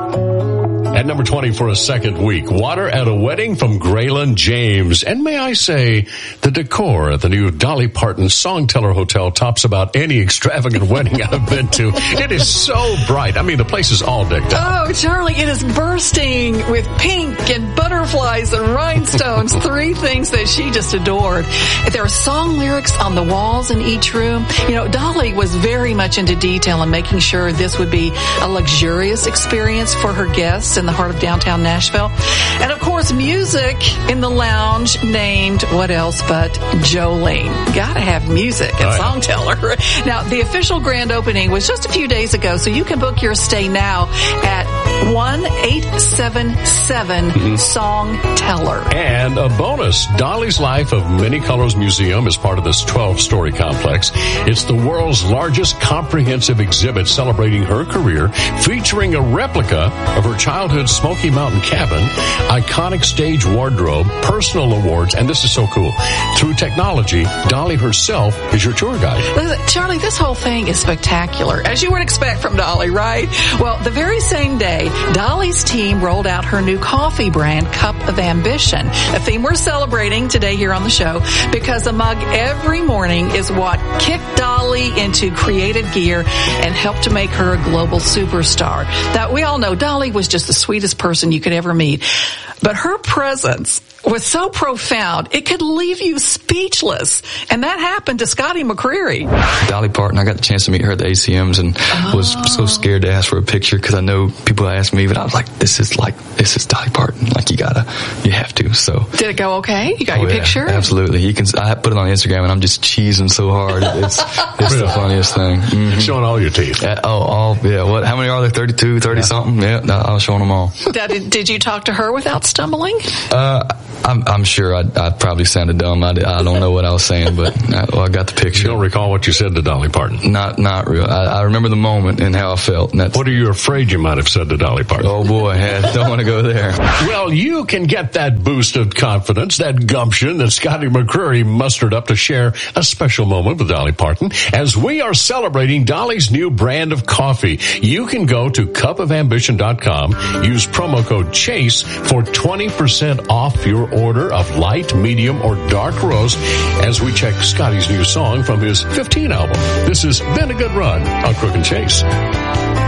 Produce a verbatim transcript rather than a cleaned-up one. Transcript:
At number twenty for a second week, Water at a Wedding from Graylin James. And may I say, the decor at the new Dolly Parton Songteller Hotel tops about any extravagant wedding I've been to. It is so bright. I mean, the place is all decked out. Oh, Charlie, it is bursting with pink and butterflies and rhinestones, three things that she just adored. There are song lyrics on the walls in each room. You know, Dolly was very much into detail and making sure this would be a luxurious experience for her guests in the heart of downtown Nashville. And of course, music in the lounge named what else but Jolene. Gotta have music at Songteller. Now, the official grand opening was just a few days ago, so you can book your stay now at one eight seven seven Songteller. And a bonus, Dolly's Life of Many Colors Museum is part of this twelve-story complex. It's the world's largest comprehensive exhibit celebrating her career, featuring a replica of her childhood Smoky Mountain cabin, iconic stage wardrobe, personal awards, and this is so cool. Through technology, Dolly herself is your tour guide. Listen, Charlie, this whole thing is spectacular, as you would expect from Dolly, right? Well, the very same day, Dolly's team rolled out her new coffee brand, Cup of Ambition, a theme we're celebrating today here on the show, because a mug every morning is what kicked Dolly into creative gear and helped to make her a global superstar. That we all know Dolly was just the sweetest person you could ever meet. But her presence was so profound, it could leave you speechless. And that happened to Scotty McCreery. Dolly Parton, I got the chance to meet her at the A C Ms and oh. was so scared to ask for a picture because I know people ask me, but I was like, this is like, this is Dolly Parton. Like, you gotta, you have to, so. Did it go okay? You got oh, your yeah, picture? Absolutely. You can, I put it on Instagram and I'm just cheesing so hard. It's, it's the funniest thing. Mm-hmm. Showing all your teeth. Uh, oh, all, yeah. What, how many are there? thirty-two, thirty yeah. something? Yeah, I was showing them all. Did, did you talk to her without stumbling? Uh, I'm, I'm sure I, I probably sounded dumb. I, I don't know what I was saying, but I, well, I got the picture. You don't recall what you said to Dolly Parton? Not, not real. I, I remember the moment and how I felt. And that's, what are you afraid you might have said to Dolly Parton? Oh boy, I don't want to go there. Well, you can get that boost of confidence, that gumption that Scotty McCreery mustered up to share a special moment with Dolly Parton as we are celebrating Dolly's new brand of coffee. You can go to cup of ambition dot com, use promo code CHASE for twenty percent off your order of light, medium, or dark roast as we check Scotty's new song from his fifteen album. This has been a good run on Crook and Chase.